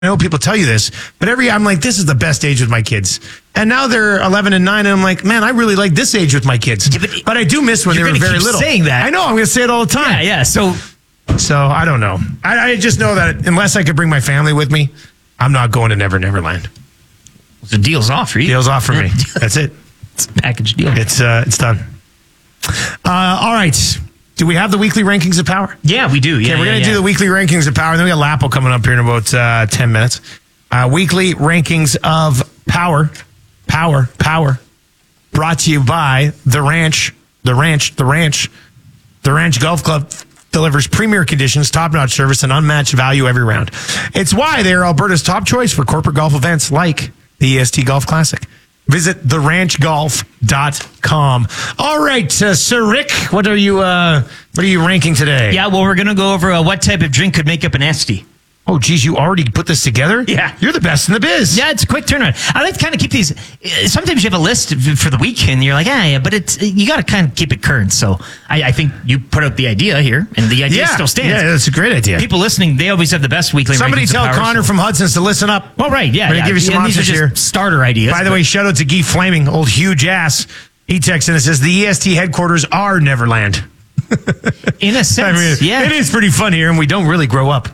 I know people tell you this, but I'm like, this is the best age with my kids. And now they're 11 and 9, and I'm like, man, I really like this age with my kids. Yeah, but I do miss when they were very little. Saying that. I know, I'm going to say it all the time. Yeah. So I don't know. I just know that unless I could bring my family with me, I'm not going to Never Neverland. The deal's off for you. Deal's off for me. That's it. It's a package deal. It's done. All right. Do we have the weekly rankings of power? Yeah, we do. Yeah, okay, we're going to do the weekly rankings of power. And then we got Lapo coming up here in about 10 minutes. Weekly rankings of power. Power. Brought to you by The Ranch. The Ranch Golf Club delivers premier conditions, top-notch service, and unmatched value every round. It's why they're Alberta's top choice for corporate golf events like the EST Golf Classic. Visit theranchgolf.com. All right, Sir Rick, what are you ranking today? Yeah, well, we're going to go over what type of drink could make up an Esty. Oh, geez, you already put this together? Yeah. You're the best in the biz. Yeah, it's a quick turnaround. I like to kind of keep these. Sometimes you have a list for the week, and you're like, but you got to kind of keep it current. So I think you put out the idea here, and the idea still stands. Yeah, that's a great idea. People listening, they always have the best weekly Somebody rankings tell of power, Connor from Hudson's to listen up. Well, right, yeah. We're going to give you some options these are here. just starter ideas. By the way, shout out to Guy Flaming, old huge ass. He texts in and says, the EST headquarters are Neverland. In a sense, yeah. It is pretty fun here, and we don't really grow up.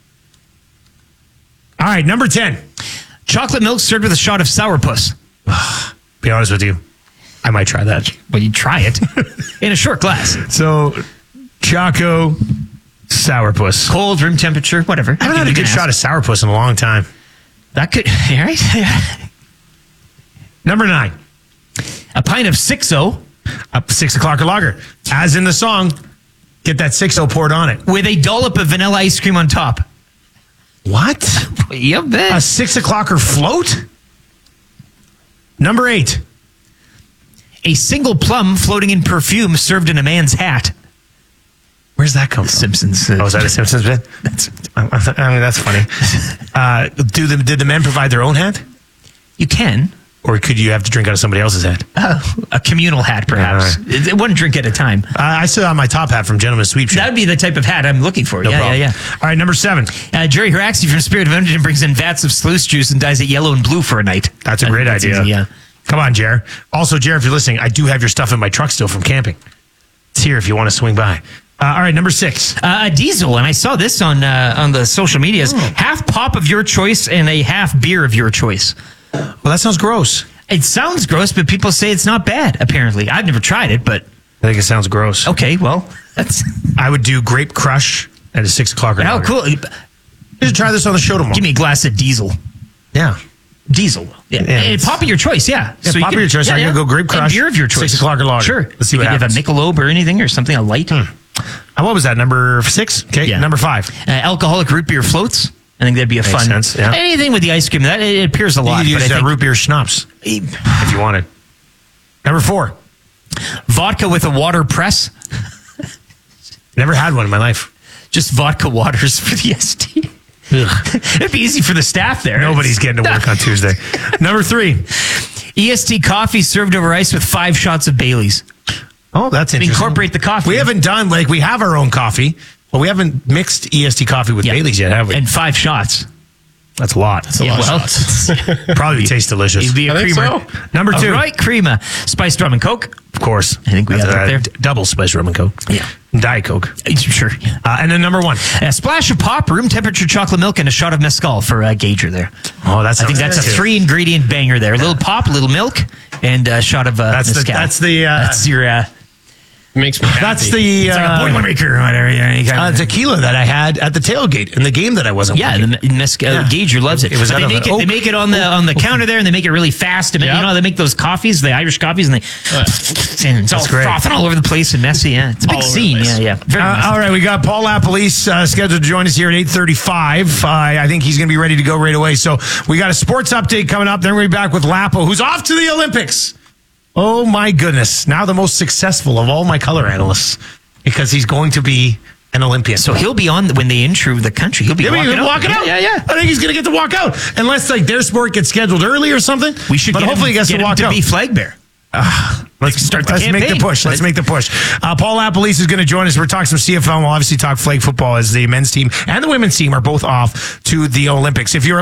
All right, number 10. Chocolate milk served with a shot of sourpuss. Be honest with you, I might try that. Well, you try it in a short glass. So, Choco sourpuss. Cold, room temperature, whatever. I haven't had a good shot of sourpuss in a long time. That could, all right. Number 9. A pint of 6-0. A 6 o'clock lager. As in the song, get that 6-0 poured on it. With a dollop of vanilla ice cream on top. What? You bet. A 6 o'clocker float? Number 8. A single plum floating in perfume served in a man's hat. Where's that come from? Simpsons. Oh, is that a Simpsons bit? I mean, that's funny. Did the men provide their own hat? You can. Or could you have to drink out of somebody else's hat? A communal hat, perhaps. Right. One drink at a time. I still have my top hat from Gentleman's Sweep Shop. That would be the type of hat I'm looking for. No problem. Yeah. All right, number 7. Jerry Haraxi from Spirit of Edmonton brings in vats of sluice juice and dyes it yellow and blue for a night. That's a great idea. Easy, yeah. Come on, Jer. Also, Jer, if you're listening, I do have your stuff in my truck still from camping. It's here if you want to swing by. All right, number 6. A diesel, and I saw this on the social medias. Half pop of your choice and a half beer of your choice. Well, that sounds gross. It sounds gross, but people say it's not bad, apparently. I've never tried it, but... I think it sounds gross. Okay, well, that's... I would do Grape Crush at a 6 o'clock. How cool. You should try this on the show tomorrow. Give me a glass of diesel. Yeah. Diesel. Yeah. And pop of your choice, yeah. So pop of your choice. I'm going to go Grape Crush. And beer of your choice. 6 o'clock or lager. Sure. Let's see what happens. You have a Michelob or anything or something, a light. What was that, number 6? Okay, yeah. Number 5. Alcoholic root beer floats. I think that'd be a fun. Sense, yeah. Anything with the ice cream, that it appears a lot. You could use root beer schnapps if you wanted. Number 4. Vodka with a water press. Never had one in my life. Just vodka waters for the ST. It'd be easy for the staff there. Nobody's getting to work on Tuesday. Number 3. EST coffee served over ice with 5 shots of Baileys. Oh, that's interesting. Incorporate the coffee. We haven't done, we have our own coffee, but we haven't mixed EST coffee with Baileys yet, have we? And 5 shots. That's a lot. That's a lot of shots. Probably tastes delicious. It'd be a creamer. So. Number 2. Right, creamer. Spiced rum and Coke. Of course. I think we got that there. Double spiced rum and Coke. Yeah. Diet Coke. Sure. And then number 1. A splash of pop, room temperature chocolate milk, and a shot of mezcal for Gager there. Oh, I think that's a 3-ingredient banger there. A little pop, a little milk, and a shot of mezcal. That's your... Makes me happy. That's the it's like a Boilermaker or whatever. tequila that I had at the tailgate in the game that I wasn't watching. The mezcal. Gager loves it. It was they make it on the counter there, and they make it really fast. And, they make those coffees, the Irish coffees, and it's all frothing all over the place and messy. Yeah, it's a big scene. Yeah. Very all right, we got Paul LaPolice scheduled to join us here at 8:35. I think he's going to be ready to go right away. So we got a sports update coming up. Then we're going to be back with Lapo, who's off to the Olympics. Oh, my goodness. Now the most successful of all my color analysts because he's going to be an Olympian. So he'll be on when they intro the country. He'll be walking out. Yeah. I think he's going to get to walk out. Unless their sport gets scheduled early or something. We should hopefully he gets to walk out. To be flag bearer. Let's start the Let's make the campaign. push. Let's make the push. Paul Lapalisse is going to join us. We're talking some CFL. And we'll obviously talk flag football as the men's team and the women's team are both off to the Olympics. If you're